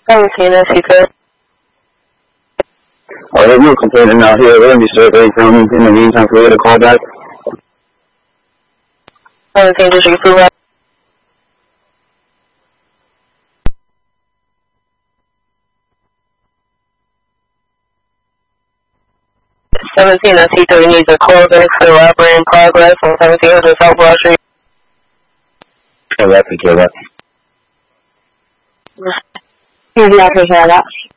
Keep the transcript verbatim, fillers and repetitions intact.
seventeen, that's he said. Oh, there's no complaining out here. We're going to be surveying coming in the meantime for you to call back. seventeen, just repeat that. seventeen, that's he three, needs a call back for robbery in progress on seventeen hundred South Broad Street. Oh, that's okay, that. He's not taking that.